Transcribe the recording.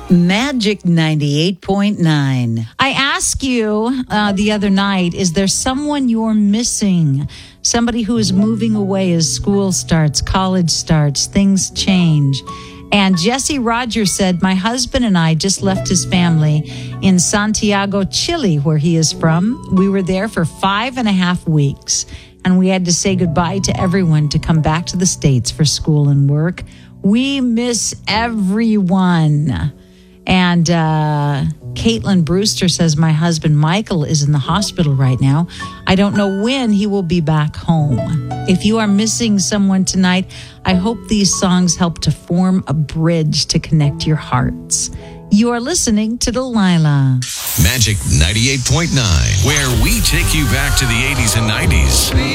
Magic 98.9. I asked you the other night, is there someone you're missing? Somebody who is moving away as school starts, college starts, things change. And Jesse Rogers said, my husband and I just left his family in Santiago, Chile, where he is from. We were there for 5.5 weeks, and we had to say goodbye to everyone to come back to the States for school and work. We miss everyone. And Caitlin Brewster says, my husband Michael is in the hospital right now. I don't know when he will be back home. If you are missing someone tonight, I hope these songs help to form a bridge to connect your hearts. You are listening to Delilah. Magic 98.9, where we take you back to the 80s and 90s.